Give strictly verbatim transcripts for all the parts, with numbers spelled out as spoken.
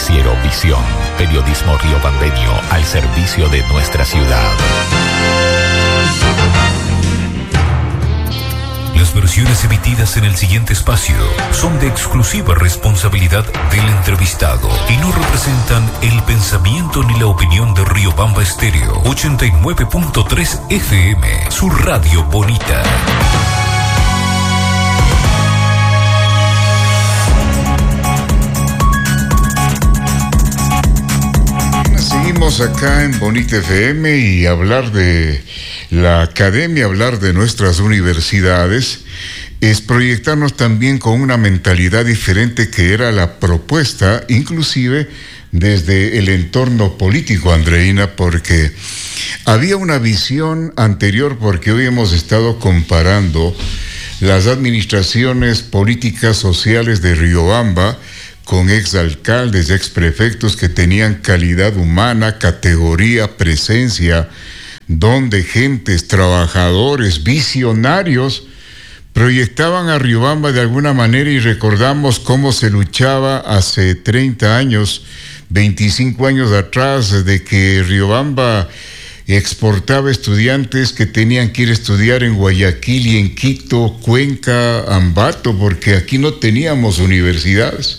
Noticiero Visión, periodismo riobambeño al servicio de nuestra ciudad. Las versiones emitidas en el siguiente espacio son de exclusiva responsabilidad del entrevistado y no representan el pensamiento ni la opinión de Riobamba Estéreo ochenta y nueve punto tres F M, su radio bonita. Seguimos acá en Bonita F M y hablar de la academia, hablar de nuestras universidades, es proyectarnos también con una mentalidad diferente que era la propuesta, inclusive desde el entorno político, Andreina, porque había una visión anterior, porque hoy hemos estado comparando las administraciones políticas sociales de Riobamba con exalcaldes, exprefectos que tenían calidad humana, categoría, presencia, don de gentes, trabajadores, visionarios, proyectaban a Riobamba de alguna manera, y recordamos cómo se luchaba hace treinta años, veinticinco años atrás, de que Riobamba exportaba estudiantes que tenían que ir a estudiar en Guayaquil y en Quito, Cuenca, Ambato, porque aquí no teníamos universidades.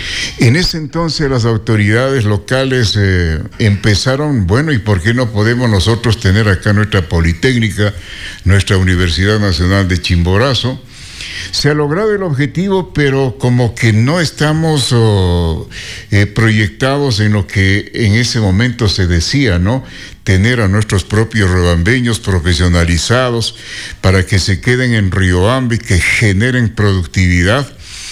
En ese entonces las autoridades locales eh, empezaron, bueno, ¿y por qué no podemos nosotros tener acá nuestra Politécnica, nuestra Universidad Nacional de Chimborazo? Se ha logrado el objetivo, pero como que no estamos oh, eh, proyectados en lo que en ese momento se decía, ¿no? Tener a nuestros propios riobambeños profesionalizados para que se queden en Riobamba y que generen productividad.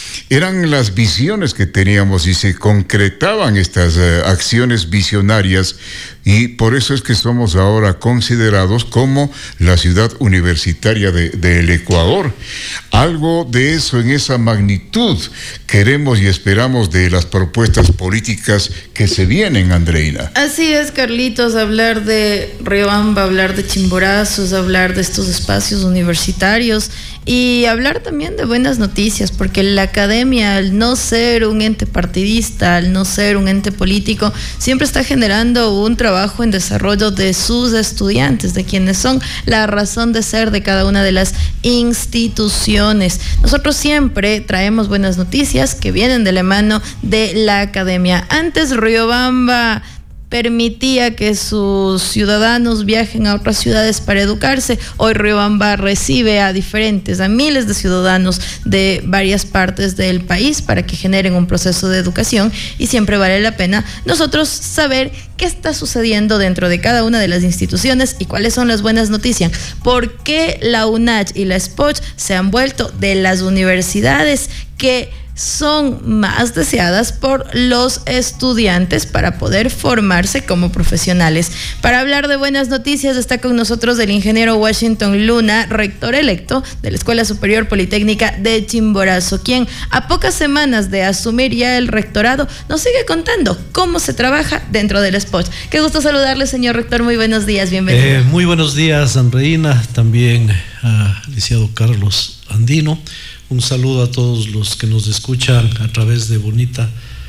Eran las visiones que teníamos y se concretaban estas uh, acciones visionarias, y por eso es que somos ahora considerados como la ciudad universitaria de, del Ecuador. Algo de eso, en esa magnitud, queremos y esperamos de las propuestas políticas que se vienen, Andreina. Así es, Carlitos, hablar de Riobamba, hablar de Chimborazo, hablar de estos espacios universitarios y hablar también de buenas noticias, porque la academia, al no ser un ente partidista, al no ser un ente político, siempre está generando un trabajo en desarrollo de sus estudiantes, de quienes son la razón de ser de cada una de las instituciones. Nosotros siempre traemos buenas noticias que vienen de la mano de la academia. Antes Riobamba permitía que sus ciudadanos viajen a otras ciudades para educarse. Hoy Riobamba recibe a diferentes, a miles de ciudadanos de varias partes del país para que generen un proceso de educación, y siempre vale la pena nosotros saber qué está sucediendo dentro de cada una de las instituciones y cuáles son las buenas noticias. ¿Por qué la U N A C H y la S P O Ch se han vuelto de las universidades que son más deseadas por los estudiantes para poder formarse como profesionales? Para hablar de buenas noticias está con nosotros el ingeniero Washington Luna, rector electo de la Escuela Superior Politécnica de Chimborazo, quien a pocas semanas de asumir ya el rectorado nos sigue contando cómo se trabaja dentro del S P O Ch. Qué gusto saludarle, señor rector, muy buenos días, bienvenido. Eh, muy buenos días, Andreina, también al licenciado Carlos Andino. Un saludo a todos los que nos escuchan a través de Bonita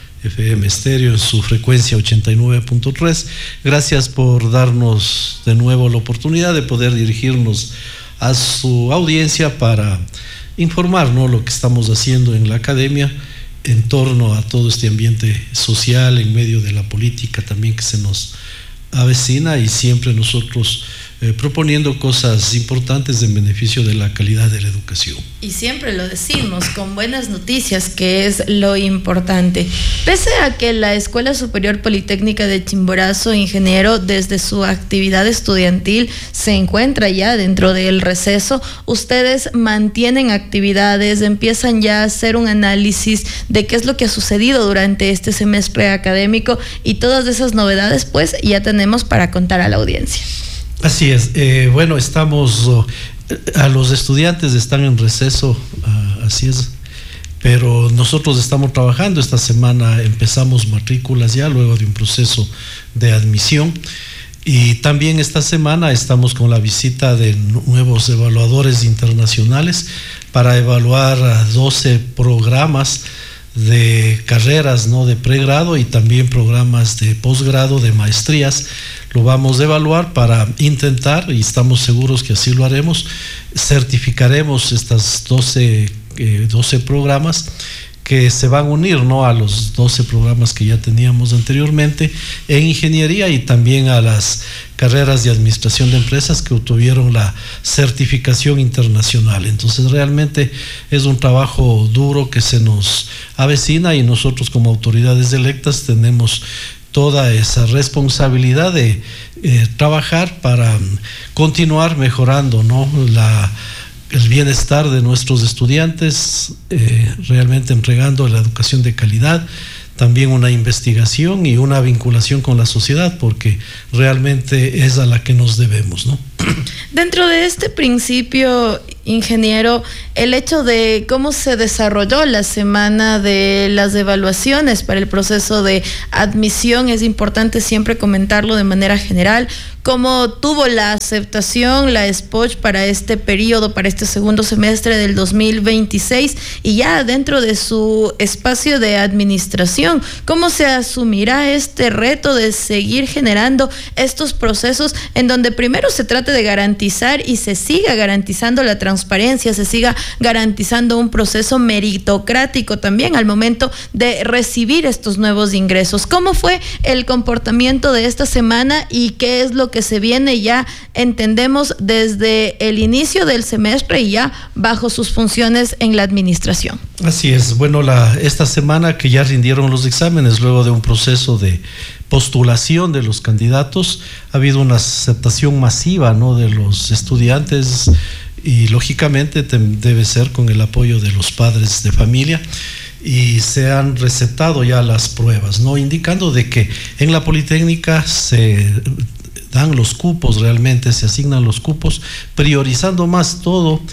F M Estéreo en su frecuencia ochenta y nueve punto tres. Gracias por darnos de nuevo la oportunidad de poder dirigirnos a su audiencia para informar, ¿no?, lo que estamos haciendo en la academia en torno a todo este ambiente social, en medio de la política también que se nos avecina, y siempre nosotros Eh, proponiendo cosas importantes en beneficio de la calidad de la educación. Y siempre lo decimos, con buenas noticias, que es lo importante. Pese a que la Escuela Superior Politécnica de Chimborazo, ingeniero, desde su actividad estudiantil se encuentra ya dentro del receso, ustedes mantienen actividades, empiezan ya a hacer un análisis de qué es lo que ha sucedido durante este semestre académico, y todas esas novedades pues ya tenemos para contar a la audiencia. Así es, eh, bueno, estamos, oh, a los estudiantes están en receso, uh, así es, pero nosotros estamos trabajando. Esta semana empezamos matrículas ya, luego de un proceso de admisión, y también esta semana estamos con la visita de nuevos evaluadores internacionales para evaluar doce programas de carreras, ¿no?, de pregrado y también programas de posgrado, de maestrías. Lo vamos a evaluar para intentar, y estamos seguros que así lo haremos, certificaremos estas doce, eh, doce programas que se van a unir, ¿no?, a los doce programas que ya teníamos anteriormente en ingeniería y también a las carreras de administración de empresas que obtuvieron la certificación internacional. Entonces realmente es un trabajo duro que se nos avecina y nosotros como autoridades electas tenemos toda esa responsabilidad de eh, trabajar para continuar mejorando, ¿no?, la el bienestar de nuestros estudiantes, eh, realmente entregando la educación de calidad, también una investigación y una vinculación con la sociedad, porque realmente es a la que nos debemos, ¿no? Dentro de este principio, ingeniero, el hecho de cómo se desarrolló la semana de las evaluaciones para el proceso de admisión, es importante siempre comentarlo de manera general, cómo tuvo la aceptación la S P O C para este periodo, para este segundo semestre del dos mil veintiséis, y ya dentro de su espacio de administración, cómo se asumirá este reto de seguir generando estos procesos en donde primero se trate de garantizar y se siga garantizando la transparencia, se siga garantizando un proceso meritocrático también al momento de recibir estos nuevos ingresos. ¿Cómo fue el comportamiento de esta semana y qué es lo que se viene ya, entendemos, desde el inicio del semestre y ya bajo sus funciones en la administración? Así es. Bueno, la, esta semana que ya rindieron los exámenes luego de un proceso de postulación de los candidatos, ha habido una aceptación masiva, ¿no?, de los estudiantes y lógicamente te, debe ser con el apoyo de los padres de familia, y se han receptado ya las pruebas, ¿no?, indicando de que en la Politécnica se dan los cupos, realmente se asignan los cupos, priorizando más todo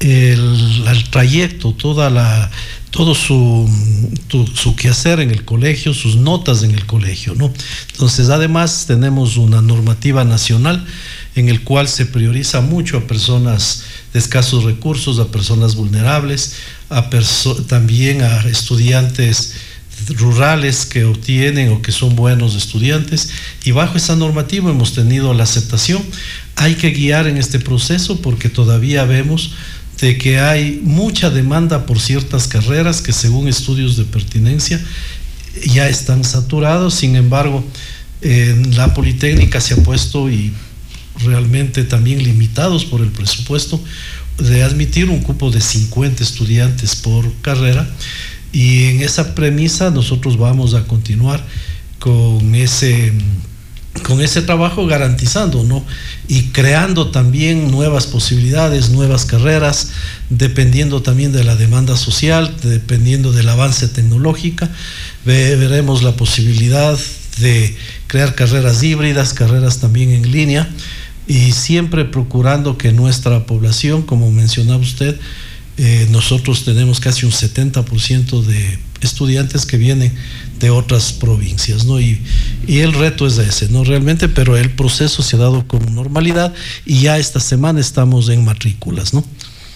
el, el trayecto, toda la todo su, tu, su quehacer en el colegio, sus notas en el colegio, ¿no? Entonces, además, tenemos una normativa nacional en el cual se prioriza mucho a personas de escasos recursos, a personas vulnerables, a perso- también a estudiantes rurales que obtienen o que son buenos estudiantes, y bajo esa normativa hemos tenido la aceptación. Hay que guiar en este proceso porque todavía vemos de que hay mucha demanda por ciertas carreras que según estudios de pertinencia ya están saturados. Sin embargo, en la Politécnica se ha puesto, y realmente también limitados por el presupuesto, de admitir un cupo de cincuenta estudiantes por carrera, y en esa premisa nosotros vamos a continuar con ese con ese trabajo, garantizando, ¿no?, y creando también nuevas posibilidades, nuevas carreras, dependiendo también de la demanda social, dependiendo del avance tecnológico. Ve, veremos la posibilidad de crear carreras híbridas, carreras también en línea, y siempre procurando que nuestra población, como mencionaba usted, eh, nosotros tenemos casi un setenta por ciento de estudiantes que vienen de otras provincias, ¿no? Y, y el reto es ese, ¿no?, realmente, pero el proceso se ha dado con normalidad y ya esta semana estamos en matrículas, ¿no?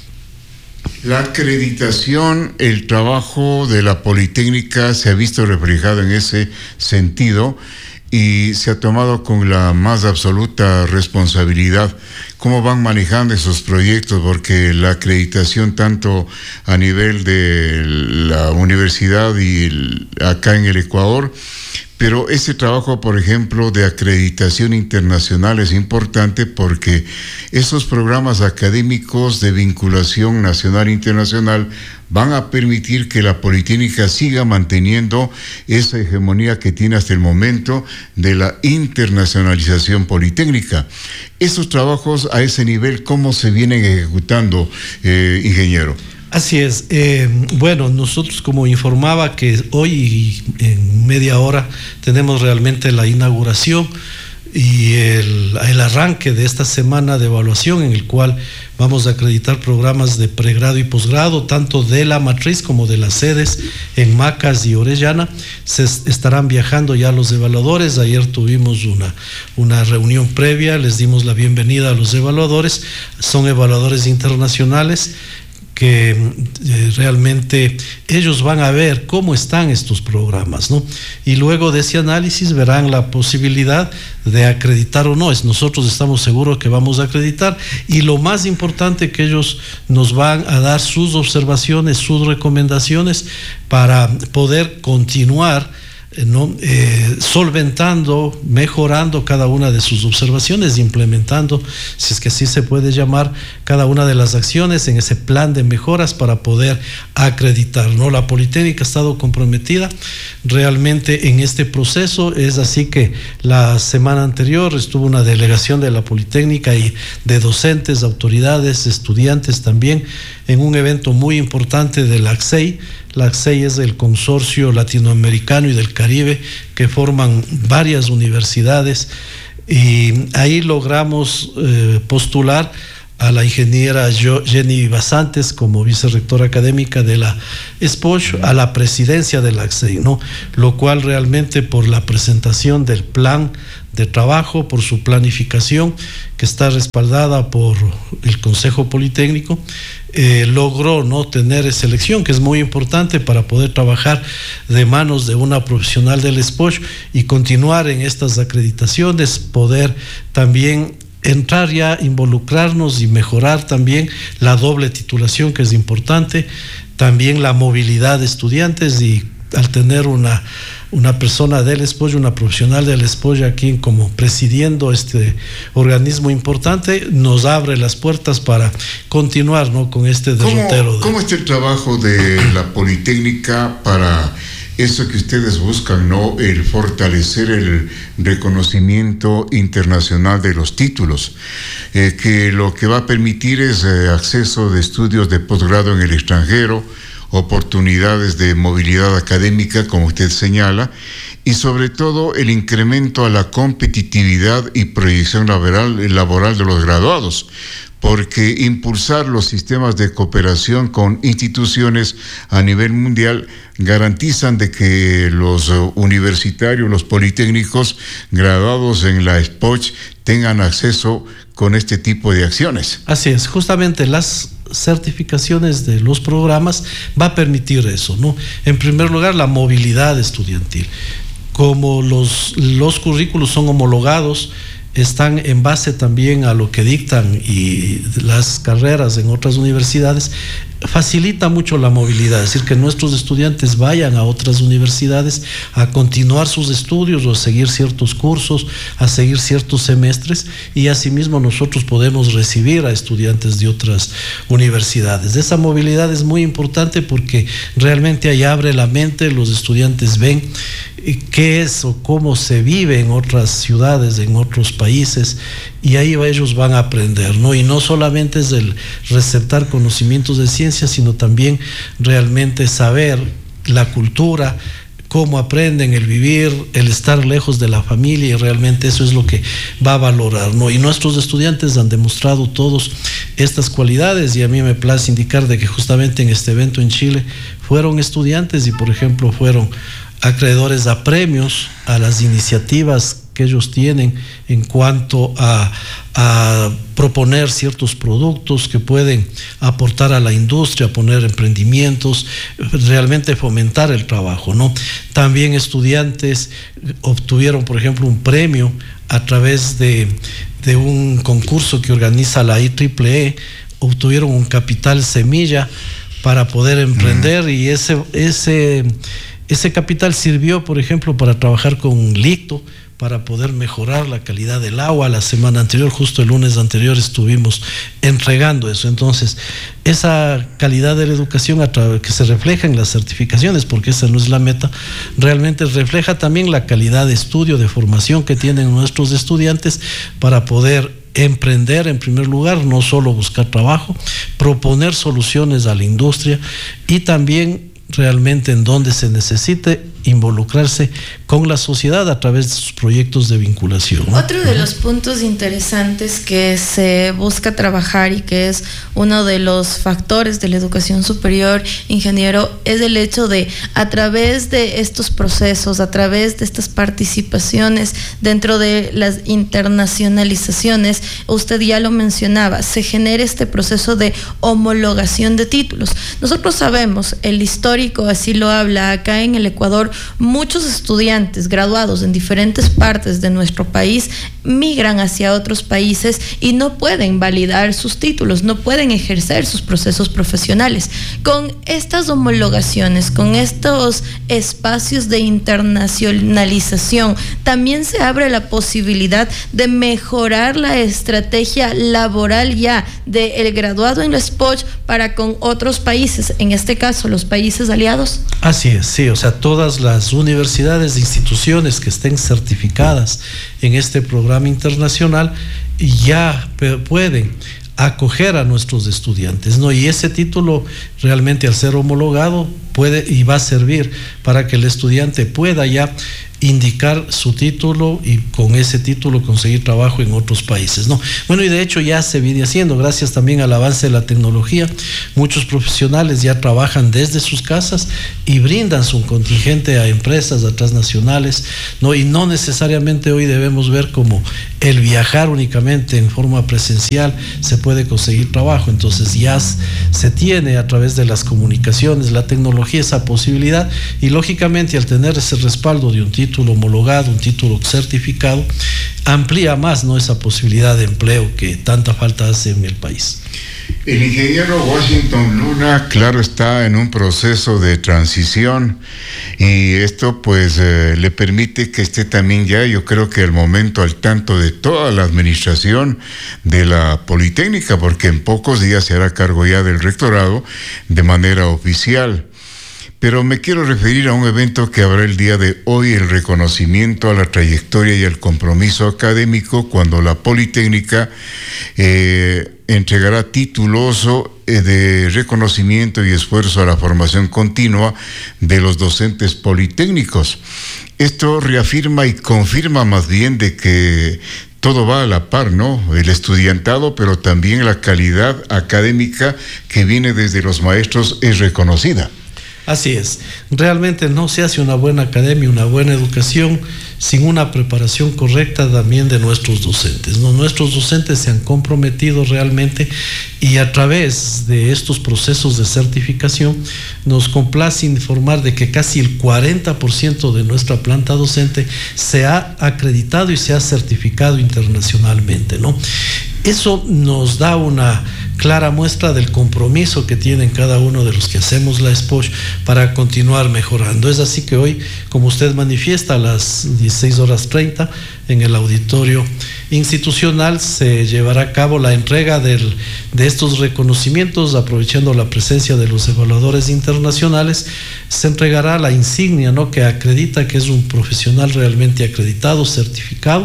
La acreditación, el trabajo de la Politécnica se ha visto reflejado en ese sentido y se ha tomado con la más absoluta responsabilidad. ¿Cómo van manejando esos proyectos? Porque la acreditación tanto a nivel de la universidad y el, acá en el Ecuador, pero ese trabajo, por ejemplo, de acreditación internacional es importante porque esos programas académicos de vinculación nacional e internacional van a permitir que la Politécnica siga manteniendo esa hegemonía que tiene hasta el momento de la internacionalización politécnica. Esos trabajos a ese nivel, ¿cómo se vienen ejecutando, eh, ingeniero? Así es. Eh, bueno, nosotros, como informaba, que hoy en media hora tenemos realmente la inauguración y el, el arranque de esta semana de evaluación, en el cual vamos a acreditar programas de pregrado y posgrado, tanto de la matriz como de las sedes en Macas y Orellana. Se estarán viajando ya los evaluadores. Ayer tuvimos una, una reunión previa, les dimos la bienvenida a los evaluadores. Son evaluadores internacionales que eh, realmente ellos van a ver cómo están estos programas, ¿no? Y luego de ese análisis verán la posibilidad de acreditar o no. Es, nosotros estamos seguros que vamos a acreditar, y lo más importante, que ellos nos van a dar sus observaciones, sus recomendaciones para poder continuar ¿no? Eh, solventando, mejorando cada una de sus observaciones, implementando, si es que así se puede llamar, cada una de las acciones en ese plan de mejoras para poder acreditar, ¿no? La Politécnica ha estado comprometida realmente en este proceso. Es así que la semana anterior estuvo una delegación de la Politécnica y de docentes, autoridades, estudiantes también, en un evento muy importante de la A C S E I. La A C S E I es el consorcio latinoamericano y del Caribe que forman varias universidades, y ahí logramos eh, postular a la ingeniera Jenny Basantes como vicerrectora académica de la ESPOCH a la presidencia de la A C S E I, ¿no? Lo cual realmente, por la presentación del plan de trabajo, por su planificación que está respaldada por el Consejo Politécnico, eh, logró no tener esa elección, que es muy importante para poder trabajar de manos de una profesional del ESPOCH y continuar en estas acreditaciones, poder también entrar ya, involucrarnos y mejorar también la doble titulación, que es importante, también la movilidad de estudiantes. Y al tener una, una persona del ESPOCH, una profesional del ESPOCH aquí como presidiendo este organismo importante, nos abre las puertas para continuar, ¿no? con este derrotero. ¿Cómo, de... ¿Cómo está el trabajo de la Politécnica para eso que ustedes buscan, ¿no? El fortalecer el reconocimiento internacional de los títulos, eh, que lo que va a permitir es eh, acceso de estudios de posgrado en el extranjero, oportunidades de movilidad académica, como usted señala, y sobre todo el incremento a la competitividad y proyección laboral, laboral de los graduados, porque impulsar los sistemas de cooperación con instituciones a nivel mundial garantizan de que los uh, universitarios, los politécnicos graduados en la ESPOCH tengan acceso con este tipo de acciones. Así es, justamente las certificaciones de los programas va a permitir eso, ¿no? En primer lugar, la movilidad estudiantil. Como los, los currículos son homologados, están en base también a lo que dictan y las carreras en otras universidades, facilita mucho la movilidad, es decir, que nuestros estudiantes vayan a otras universidades a continuar sus estudios o a seguir ciertos cursos, a seguir ciertos semestres, y asimismo nosotros podemos recibir a estudiantes de otras universidades. Esa movilidad es muy importante porque realmente ahí abre la mente, los estudiantes ven qué es o cómo se vive en otras ciudades, en otros países, y ahí ellos van a aprender, ¿no? Y no solamente es el receptar conocimientos de ciencia, sino también realmente saber la cultura, cómo aprenden el vivir, el estar lejos de la familia, y realmente eso es lo que va a valorar, ¿no? Y nuestros estudiantes han demostrado todos estas cualidades, y a mí me place indicar de que justamente en este evento en Chile fueron estudiantes y, por ejemplo, fueron acreedores a premios a las iniciativas que ellos tienen en cuanto a, a proponer ciertos productos que pueden aportar a la industria, poner emprendimientos, realmente fomentar el trabajo, ¿no? También estudiantes obtuvieron, por ejemplo, un premio a través de, de un concurso que organiza la I triple E, obtuvieron un capital semilla para poder emprender, y ese, ese Ese capital sirvió, por ejemplo, para trabajar con Licto, para poder mejorar la calidad del agua. La semana anterior, justo el lunes anterior, estuvimos entregando eso. Entonces, esa calidad de la educación a través, que se refleja en las certificaciones, porque esa no es la meta, realmente refleja también la calidad de estudio, de formación que tienen nuestros estudiantes para poder emprender en primer lugar, no solo buscar trabajo, proponer soluciones a la industria, y también realmente en donde se necesite involucrarse con la sociedad a través de sus proyectos de vinculación, ¿no? Otro de los puntos interesantes que se busca trabajar y que es uno de los factores de la educación superior, ingeniero, es el hecho de, a través de estos procesos, a través de estas participaciones dentro de las internacionalizaciones, usted ya lo mencionaba, se genera este proceso de homologación de títulos. Nosotros sabemos, el histórico así lo habla, acá en el Ecuador, muchos estudiantes graduados en diferentes partes de nuestro país migran hacia otros países y no pueden validar sus títulos, no pueden ejercer sus procesos profesionales. Con estas homologaciones, con estos espacios de internacionalización, también se abre la posibilidad de mejorar la estrategia laboral ya del graduado en la S P O Ch para con otros países, en este caso los países aliados. Así es, sí, o sea, todas las universidades e instituciones que estén certificadas en este programa internacional ya pueden acoger a nuestros estudiantes, ¿no? Y ese título realmente, al ser homologado, puede y va a servir para que el estudiante pueda ya indicar su título y con ese título conseguir trabajo en otros países, ¿no? Bueno, y de hecho ya se viene haciendo, gracias también al avance de la tecnología. Muchos profesionales ya trabajan desde sus casas y brindan su contingente a empresas, a transnacionales, ¿no? Y no necesariamente hoy debemos ver como el viajar únicamente en forma presencial se puede conseguir trabajo. Entonces ya se tiene a través de las comunicaciones, la tecnología, esa posibilidad, y lógicamente al tener ese respaldo de un título título homologado, un título certificado, amplía más, ¿no?, esa posibilidad de empleo que tanta falta hace en el país. El ingeniero Washington Luna, claro, está en un proceso de transición y esto pues eh, le permite que esté también ya, yo creo que al momento al tanto de toda la administración de la Politécnica, porque en pocos días se hará cargo ya del rectorado de manera oficial. Pero me quiero referir a un evento que habrá el día de hoy, el reconocimiento a la trayectoria y el compromiso académico, cuando la Politécnica eh, entregará títulos eh, de reconocimiento y esfuerzo a la formación continua de los docentes politécnicos. Esto reafirma y confirma más bien de que todo va a la par, ¿no? El estudiantado, pero también la calidad académica que viene desde los maestros es reconocida. Así es, realmente no se hace una buena academia, una buena educación sin una preparación correcta también de nuestros docentes, ¿no? Nuestros docentes se han comprometido realmente y a través de estos procesos de certificación nos complace informar de que casi el cuarenta por ciento de nuestra planta docente se ha acreditado y se ha certificado internacionalmente, ¿no? Eso nos da una clara muestra del compromiso que tienen cada uno de los que hacemos la S P O Ch para continuar mejorando. Es así que hoy, como usted manifiesta, a las dieciséis horas treinta en el auditorio institucional se llevará a cabo la entrega del, de estos reconocimientos, aprovechando la presencia de los evaluadores internacionales. Se entregará la insignia, ¿no?, que acredita que es un profesional realmente acreditado, certificado,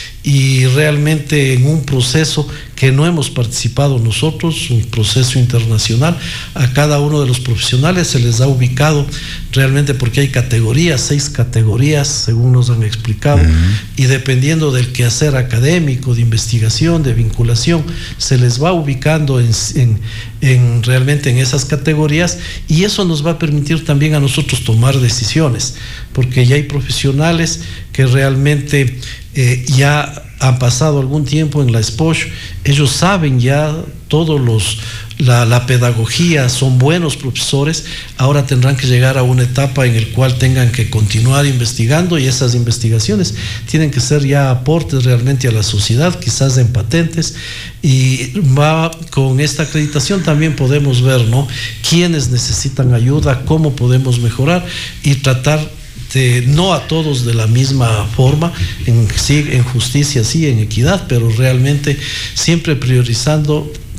y realmente en un proceso que no hemos participado nosotros, un proceso internacional. A cada uno de los profesionales se les ha ubicado realmente, porque hay categorías, seis categorías, según nos han explicado, uh-huh. y dependiendo del quehacer académico, de investigación, de vinculación, se les va ubicando en, en, en realmente en esas categorías, y eso nos va a permitir también a nosotros tomar decisiones, porque ya hay profesionales que realmente eh, ya han pasado algún tiempo en la S P O Ch, ellos saben ya todos los La, la pedagogía, son buenos profesores, ahora tendrán que llegar a una etapa en la cual tengan que continuar investigando, y esas investigaciones tienen que ser ya aportes realmente a la sociedad, quizás en patentes, y va, con esta acreditación también podemos ver, ¿no?, quiénes necesitan ayuda, cómo podemos mejorar y tratar de, no a todos de la misma forma, en, sí, en justicia, sí, en equidad, pero realmente siempre priorizando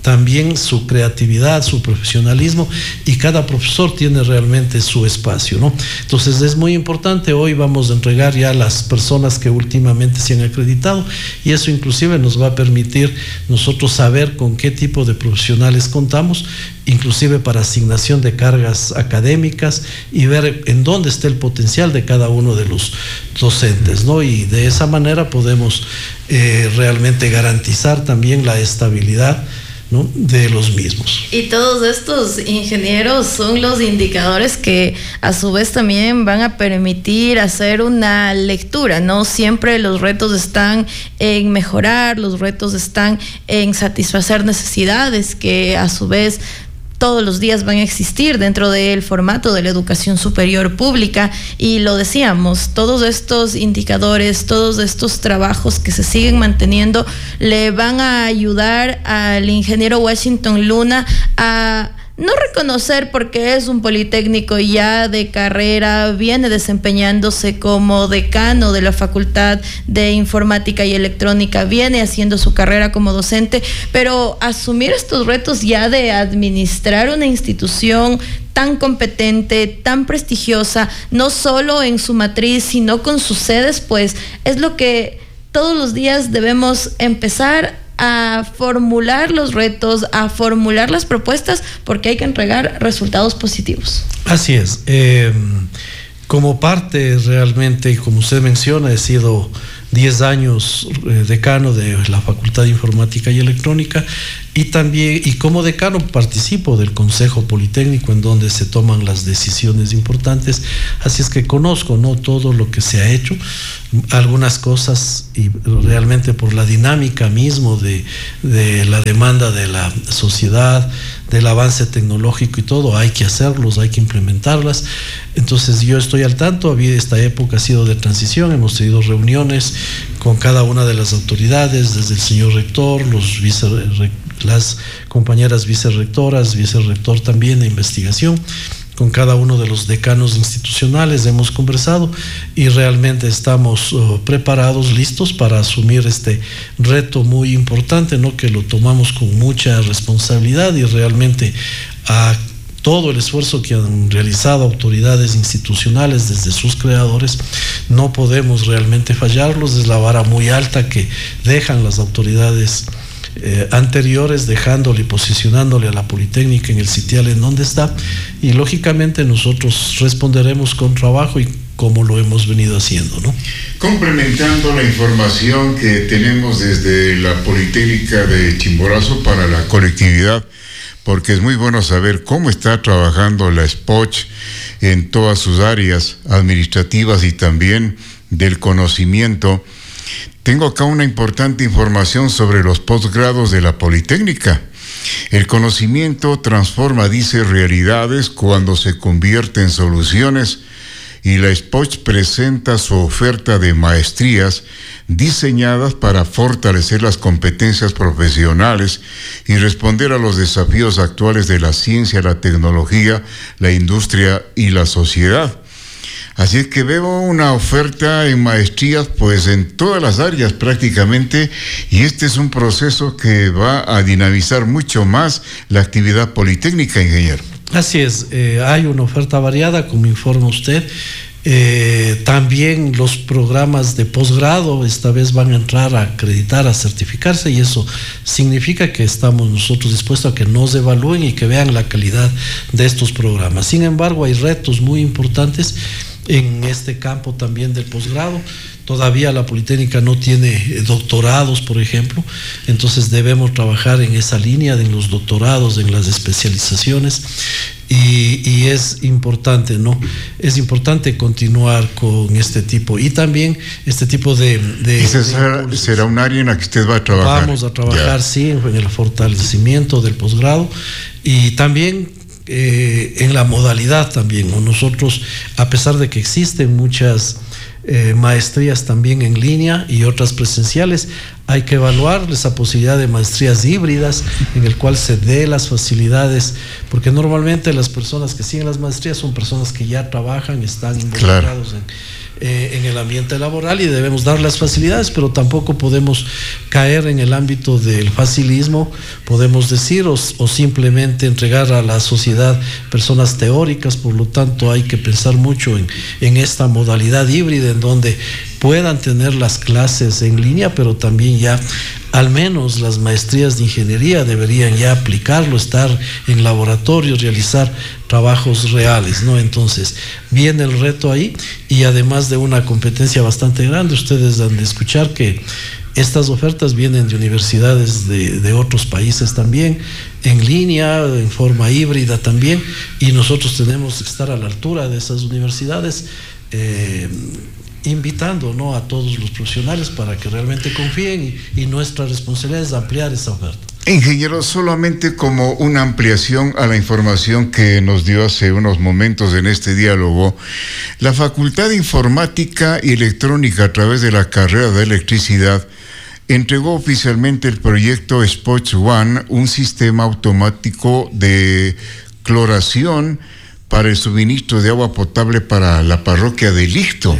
también su creatividad, su profesionalismo, y cada profesor tiene realmente su espacio, ¿no? Entonces es muy importante. Hoy vamos a entregar ya las personas que últimamente se han acreditado, y eso inclusive nos va a permitir nosotros saber con qué tipo de profesionales contamos, inclusive para asignación de cargas académicas, y ver en dónde está el potencial de cada uno de los docentes, ¿no? Y de esa manera podemos eh, realmente garantizar también la estabilidad, ¿no?, de los mismos. Y todos estos ingenieros son los indicadores que a su vez también van a permitir hacer una lectura, ¿no? Siempre los retos están en mejorar, los retos están en satisfacer necesidades que a su vez todos los días van a existir dentro del formato de la educación superior pública. Y lo decíamos, todos estos indicadores, todos estos trabajos que se siguen manteniendo le van a ayudar al ingeniero Washington Luna a no reconocer, porque es un politécnico ya de carrera, viene desempeñándose como decano de la Facultad de Informática y Electrónica, viene haciendo su carrera como docente, pero asumir estos retos ya de administrar una institución tan competente, tan prestigiosa, no solo en su matriz, sino con sus sedes, pues es lo que todos los días debemos empezar a formular los retos, a formular las propuestas, porque hay que entregar resultados positivos. Así es. Eh, como parte realmente, como usted menciona, he sido diez años eh, decano de la Facultad de Informática y Electrónica, y también, y como decano participo del Consejo Politécnico, en donde se toman las decisiones importantes. Así es que conozco, ¿no?, todo lo que se ha hecho, algunas cosas, y realmente por la dinámica mismo de, de la demanda de la sociedad, del avance tecnológico y todo, hay que hacerlos, hay que implementarlas. Entonces yo estoy al tanto. Había, esta época ha sido de transición, hemos tenido reuniones con cada una de las autoridades, desde el señor rector, los vice, las compañeras vicerrectoras, vicerrector también de investigación, con cada uno de los decanos institucionales hemos conversado, y realmente estamos uh, preparados, listos para asumir este reto muy importante, ¿no?, que lo tomamos con mucha responsabilidad, y realmente a todo el esfuerzo que han realizado autoridades institucionales desde sus creadores, no podemos realmente fallarlos. Es la vara muy alta que dejan las autoridades Eh, anteriores, dejándole y posicionándole a la Politécnica en el sitial en donde está, y lógicamente nosotros responderemos con trabajo y como lo hemos venido haciendo, ¿no? Complementando la información que tenemos desde la Politécnica de Chimborazo para la colectividad, porque es muy bueno saber cómo está trabajando la SPOCH en todas sus áreas administrativas y también del conocimiento. Tengo acá una importante información sobre los posgrados de la Politécnica. El conocimiento transforma, dice, realidades cuando se convierte en soluciones, y la SPOCH presenta su oferta de maestrías diseñadas para fortalecer las competencias profesionales y responder a los desafíos actuales de la ciencia, la tecnología, la industria y la sociedad. Así es que veo una oferta en maestrías pues en todas las áreas prácticamente, y este es un proceso que va a dinamizar mucho más la actividad politécnica, ingeniero. Así es, eh, hay una oferta variada, como informa usted. Eh, también los programas de posgrado esta vez van a entrar a acreditar, a certificarse, y eso significa que estamos nosotros dispuestos a que nos evalúen y que vean la calidad de estos programas. Sin embargo, hay retos muy importantes en este campo también del posgrado. Todavía la Politécnica no tiene doctorados, por ejemplo, entonces debemos trabajar en esa línea, en los doctorados, en las especializaciones, y, y es importante, ¿no? Es importante continuar con este tipo, y también este tipo de... de ¿Y será, de será un área en la que usted va a trabajar? Vamos a trabajar, ya. sí, en el fortalecimiento del posgrado, y también Eh, en la modalidad también, ¿no? Nosotros, a pesar de que existen muchas eh, maestrías también en línea y otras presenciales, hay que evaluar esa posibilidad de maestrías híbridas, en el cual se dé las facilidades, porque normalmente las personas que siguen las maestrías son personas que ya trabajan, están involucrados claro. en eh, en el ambiente laboral y debemos dar las facilidades, pero tampoco podemos caer en el ámbito del facilismo, podemos decir, o, o simplemente entregar a la sociedad personas teóricas. Por lo tanto, hay que pensar mucho en, en esta modalidad híbrida en donde puedan tener las clases en línea, pero también ya al menos las maestrías de ingeniería deberían ya aplicarlo, estar en laboratorios, realizar trabajos reales, ¿no? Entonces, viene el reto ahí, y además de una competencia bastante grande, ustedes han de escuchar que estas ofertas vienen de universidades de, de otros países también, en línea, en forma híbrida también, y nosotros tenemos que estar a la altura de esas universidades, eh, invitando, ¿no?, a todos los profesionales para que realmente confíen, y, y nuestra responsabilidad es ampliar esa oferta. Ingeniero, solamente como una ampliación a la información que nos dio hace unos momentos en este diálogo, la Facultad de Informática y Electrónica, a través de la carrera de electricidad, entregó oficialmente el proyecto Spots One, un sistema automático de cloración para el suministro de agua potable para la parroquia de Licto.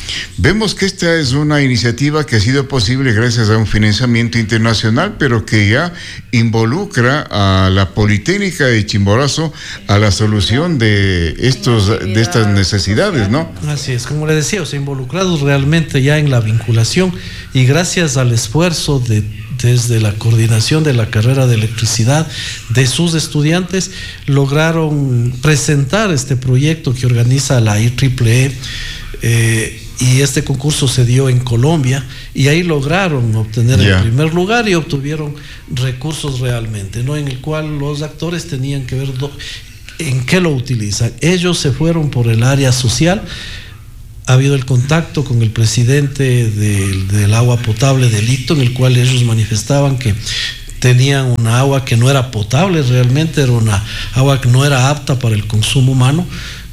Vemos que esta es una iniciativa que ha sido posible gracias a un financiamiento internacional, pero que ya involucra a la Politécnica de Chimborazo a la solución de estos de estas necesidades, ¿no? Así es, como le decía, o sea, involucrados realmente ya en la vinculación, y gracias al esfuerzo de desde la coordinación de la carrera de electricidad de sus estudiantes, lograron presentar este proyecto que organiza la I triple E, eh, y este concurso se dio en Colombia, y ahí lograron obtener yeah. el primer lugar y obtuvieron recursos realmente, ¿no?, en el cual los actores tenían que ver do, en qué lo utilizan. Ellos se fueron por el área social. Ha habido el contacto con el presidente del, del agua potable de Licto, en el cual ellos manifestaban que tenían una agua que no era potable realmente, era una agua que no era apta para el consumo humano,